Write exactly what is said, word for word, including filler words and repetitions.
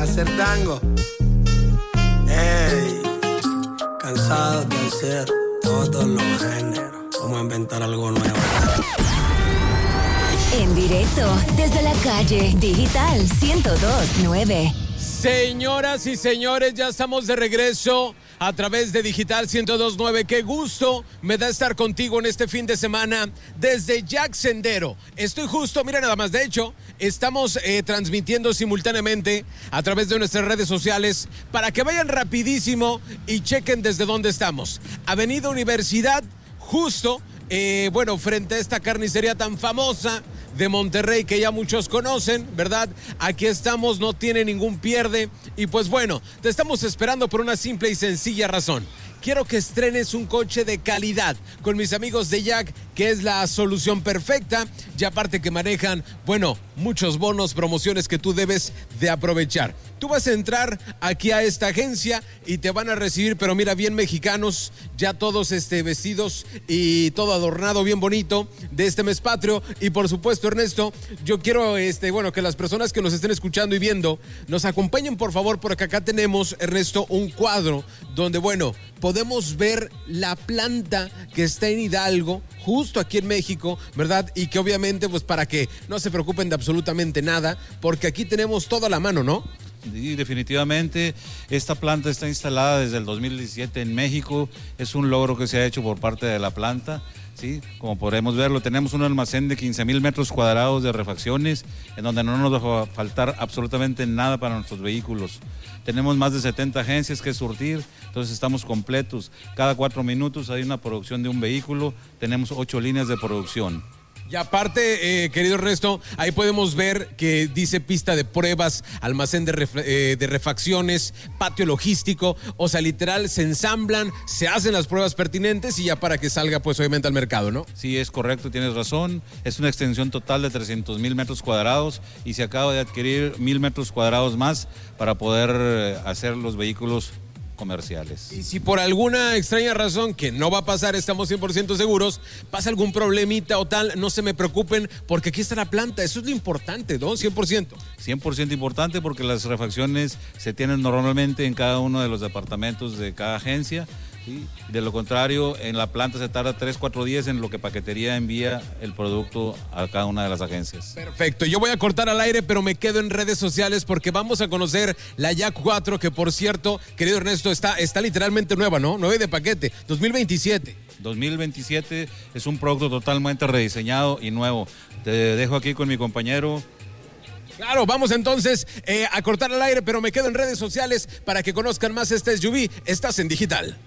hacer tango. Ey, cansado de hacer todos los géneros. Vamos a inventar algo nuevo. En directo, desde la calle, Digital ciento dos punto nueve. Señoras y señores, ya estamos de regreso a través de Digital ciento dos punto nueve. Qué gusto me da estar contigo en este fin de semana desde Jack Sendero. Estoy justo, mira nada más, de hecho, estamos eh, transmitiendo simultáneamente a través de nuestras redes sociales para que vayan rapidísimo y chequen desde dónde estamos. Avenida Universidad, justo, eh, bueno, frente a esta carnicería tan famosa de Monterrey que ya muchos conocen, ¿verdad? Aquí estamos, no tiene ningún pierde. Y pues bueno, te estamos esperando por una simple y sencilla razón. Quiero que estrenes un coche de calidad con mis amigos de Jack, que es la solución perfecta. Y aparte que manejan, bueno, muchos bonos, promociones que tú debes de aprovechar. Tú vas a entrar aquí a esta agencia y te van a recibir, pero mira, bien mexicanos, ya todos este, vestidos y todo adornado bien bonito de este mes patrio. Y por supuesto, Ernesto, yo quiero, este, bueno, que las personas que nos estén escuchando y viendo nos acompañen, por favor, porque acá tenemos, Ernesto, un cuadro donde, bueno, podemos ver la planta que está en Hidalgo, justo aquí en México, ¿verdad? Y que obviamente, pues para que no se preocupen de absolutamente nada, porque aquí tenemos todo a la mano, ¿no? Sí, definitivamente, esta planta está instalada desde el dos mil diecisiete en México, es un logro que se ha hecho por parte de la planta. Sí, como podemos verlo, tenemos un almacén de quince mil metros cuadrados de refacciones, en donde no nos va a faltar absolutamente nada para nuestros vehículos. Tenemos más de setenta agencias que surtir, entonces estamos completos. Cada cuatro minutos hay una producción de un vehículo, tenemos ocho líneas de producción. Y aparte, eh, querido Ernesto, ahí podemos ver que dice pista de pruebas, almacén de, ref, eh, de refacciones, patio logístico, o sea, literal, se ensamblan, se hacen las pruebas pertinentes y ya para que salga, pues, obviamente al mercado, ¿no? Sí, es correcto, tienes razón, es una extensión total de trescientos mil metros cuadrados y se acaba de adquirir mil metros cuadrados más para poder hacer los vehículos comerciales. Y si por alguna extraña razón, que no va a pasar, estamos cien por ciento seguros, pasa algún problemita o tal, no se me preocupen, porque aquí está la planta, eso es lo importante, ¿no? cien por ciento. cien por ciento importante porque las refacciones se tienen normalmente en cada uno de los departamentos de cada agencia. ¿Sí? De lo contrario, en la planta se tarda tres, cuatro días en lo que paquetería envía el producto a cada una de las agencias. Perfecto, yo voy a cortar al aire, pero me quedo en redes sociales porque vamos a conocer la Jack cuatro, que por cierto, querido Ernesto, está, está literalmente nueva, ¿no? Nueve de paquete, dos mil veintisiete. dos mil veintisiete es un producto totalmente rediseñado y nuevo. Te dejo aquí con mi compañero. Claro, vamos entonces eh, a cortar al aire, pero me quedo en redes sociales para que conozcan más este S U V. Estás en Digital.